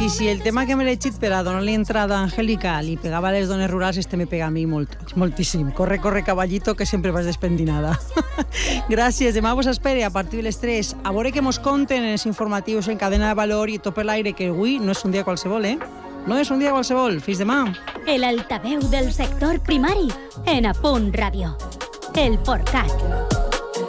I si el tema que m'he llegit per a donar-li entrada a Angélica li pegava a les dones rurals, me pega a mi moltíssim. Corre, caballito, que sempre vas despendinada. Gràcies, demà vos espere a partir de les 3. A veure què mos conten els informatius en cadena de valor i tot per l'aire, que avui no és un dia qualsevol, No és un dia qualsevol. Fins demà. El altaveu del sector primari en A Punt Ràdio. El Porcat.